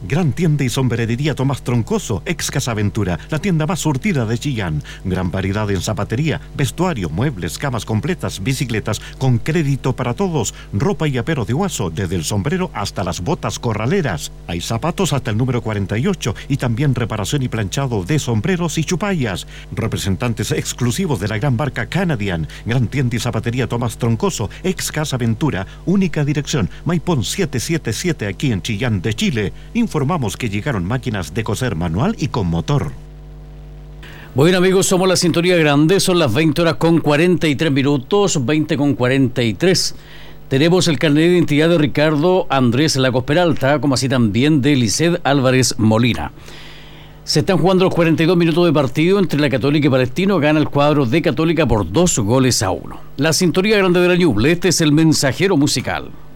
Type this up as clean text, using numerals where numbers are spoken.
Gran tienda y sombrerería Tomás Troncoso, ex Casa Ventura, la tienda más surtida de Chillán. Gran variedad en zapatería, vestuario, muebles, camas completas, bicicletas, con crédito para todos, ropa y apero de Huaso, desde el sombrero hasta las botas corraleras. Hay zapatos hasta el número 48 y también reparación y planchado de sombreros y chupallas. Representantes exclusivos de la gran marca Canadian. Gran tienda y zapatería Tomás Troncoso, ex Casa Ventura, única dirección, Maipón 777 aquí en Chillán de Chile. Informamos que llegaron máquinas de coser manual y con motor. Bueno, amigos, somos la Sintonía Grande, son las 20 horas con 43 minutos, 20 con 43. Tenemos el carnet de identidad de Ricardo Andrés Lagos Peralta, como así también de Lisset Álvarez Molina. Se están jugando los 42 minutos de partido entre la Católica y Palestino. Gana el cuadro de Católica por 2-1. La Sintonía Grande de la Ñuble, este es el mensajero musical.